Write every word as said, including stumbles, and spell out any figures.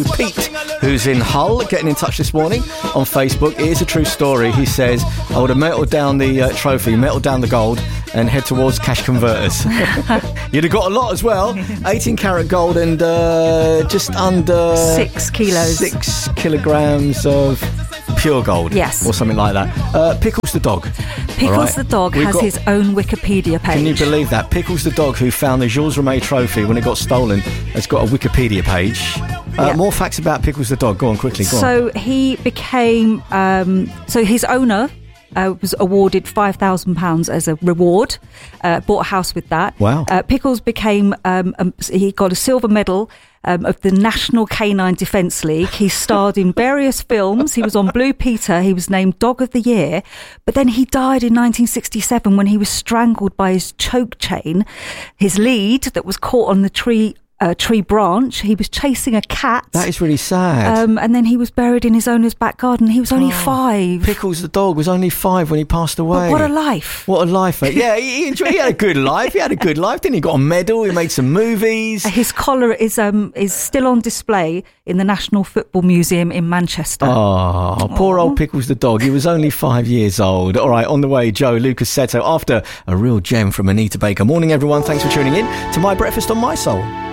Pete, who's in Hull, getting in touch this morning on Facebook. It is a true story. He says, I would have melted down the uh, trophy, melted down the gold, and head towards cash converters. You'd have got a lot as well. eighteen karat gold and uh, just under... Six kilos. Six kilograms of pure gold. Yes. Or something like that. Uh, Pickles the dog. Pickles right. the dog We've has got, his own Wikipedia page. Can you believe that? Pickles the dog, who found the Jules Rimet trophy when it got stolen, has got a Wikipedia page. Uh, yeah. More facts about Pickles the dog. Go on, quickly. Go so on. he became... Um, so his owner... Uh, was awarded five thousand pounds as a reward, uh, bought a house with that. Wow. Uh, Pickles became, um, um, he got a silver medal um, of the National Canine Defence League. He starred in various films. He was on Blue Peter. He was named Dog of the Year. But then he died in nineteen sixty-seven when he was strangled by his choke chain. His lead that was caught on the tree... A tree branch. He was chasing a cat. That is really sad. Um, and then he was buried in his owner's back garden. He was only Oh, five. Pickles the dog was only five when he passed away. But what a life. What a life. Mate. Yeah, he, he, enjoyed, he had a good life. He had a good life, didn't he? He got a medal. He made some movies. His collar is um is still on display in the National Football Museum in Manchester. Oh, poor old Pickles the dog. He was only five years old. All right, on the way, Joe Lucas Seto after a real gem from Anita Baker. Morning, everyone. Thanks for tuning in to My Breakfast on My Soul.